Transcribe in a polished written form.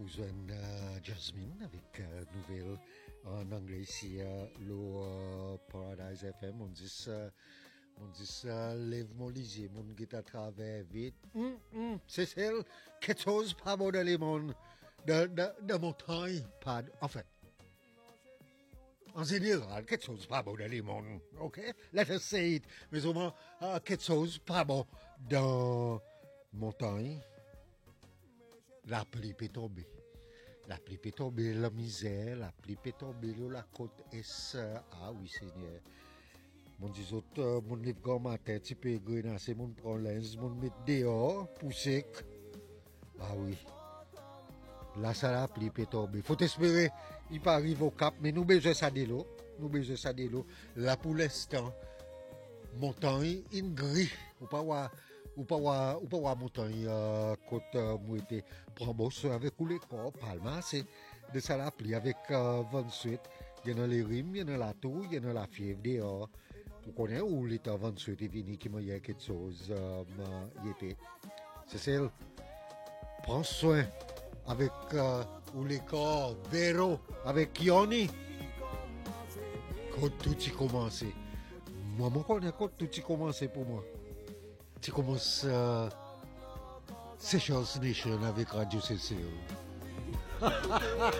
besoin Jasmine avec nouvelle en anglais ici, le Paradise FM. On dit ça, lève mon lisier, mon guitare travers vite. C'est celle, quelque chose pas bon dans les mondes, de montagne, pas, en fait. En général, quelque chose pas bon dans les mondes, ok? Let us say it. Mais au moins, quelque chose pas bon dans montagne. La pluie peut tomber. La pluie peut tomber, la misère, la pluie peut tomber, la côte est. Ah oui, Seigneur. Mon dis autres, mon livre grand matin, tu peux grenasser, mon prend linge, mon met dehors, pour sec. Ah oui. Là, ça la pluie peut tomber. Faut espérer, il peut arriver au cap, mais nous besoin ça de l'eau. Nous besoin ça de l'eau. Là, pour l'instant, montagne, in gris. Ou pas voir montagne côte mouette prend bosse avec les corps Palma, c'est de ça la pluie avec 28. Il y en a les rimes, il y en a la tour, il y en a la fièvre dehors. Vous connaissez où l'état 28 est venu qui m'a dit quelque chose il était. C'est celle. Prends soin avec ou les corps Véro avec Yoni. Quand tout y commencé. Moi, je connais quand tout y commencé pour moi. Tu commences Sessions Nation avec Radio CCO.